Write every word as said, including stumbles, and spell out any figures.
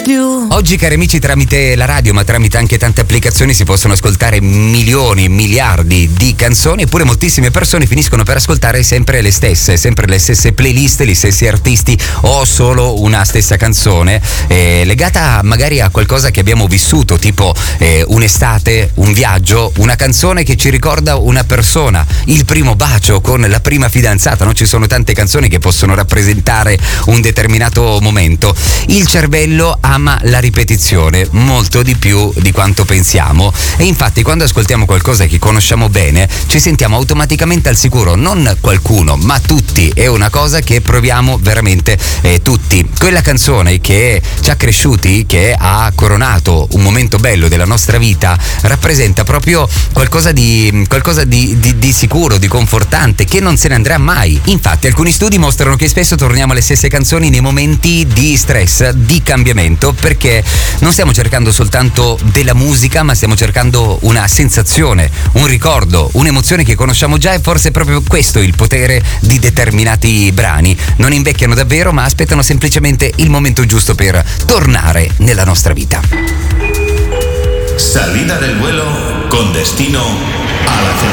più. Oggi, cari amici, tramite la radio, ma tramite anche tante applicazioni, si possono ascoltare milioni, miliardi di canzoni, eppure moltissime persone finiscono per ascoltare sempre le stesse, sempre le stesse playlist, gli stessi artisti o solo una stessa canzone eh, legata magari a qualcosa che abbiamo vissuto, tipo eh, un'estate, un viaggio, una canzone che ci ricorda una persona, il primo bacio con la prima fidanzata, no? Ci sono tante canzoni che possono rappresentare un determinato momento. Il cervello ama la ripetizione molto di più di quanto pensiamo, e infatti quando ascoltiamo qualcosa che conosciamo bene ci sentiamo automaticamente al sicuro, non qualcuno ma tutti, è una cosa che proviamo veramente eh, tutti. Quella canzone che ci ha cresciuti, che ha coronato un momento bello della nostra vita, rappresenta proprio qualcosa di qualcosa di, di, di sicuro, di confortante, che non se ne andrà mai. Infatti alcuni studi mostrano che spesso torniamo alle stesse canzoni nei momenti di stress, di cambiamento, perché non stiamo cercando soltanto della musica, ma stiamo cercando una sensazione, un ricordo, un'emozione che conosciamo già, e forse è proprio questo il potere di determinati brani. Non invecchiano davvero, ma aspettano semplicemente il momento giusto per tornare nella nostra vita. Salida del vuelo con destino a la